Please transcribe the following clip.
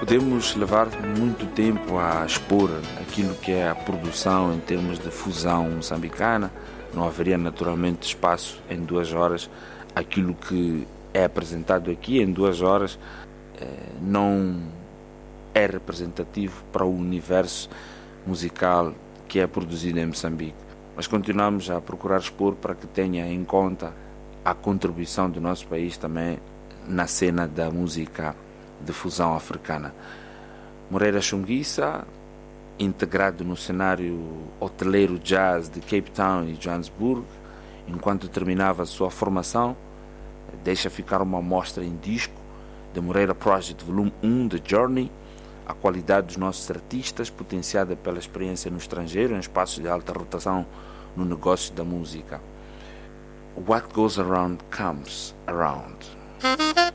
Podemos levar muito tempo a expor aquilo que é a produção em termos de fusão moçambicana. Não haveria naturalmente espaço em 2 horas. Aquilo que é apresentado aqui em 2 horas não é representativo para o universo musical que é produzido em Moçambique. Mas continuamos a procurar expor para que tenha em conta a contribuição do nosso país também na cena da música de fusão africana. Moreira Chunguissa, integrado no cenário hoteleiro jazz de Cape Town e Johannesburg, enquanto terminava a sua formação, deixa ficar uma amostra em disco de Moreira Project Volume 1 de Journey, a qualidade dos nossos artistas potenciada pela experiência no estrangeiro em espaços de alta rotação no negócio da música. What goes around comes around.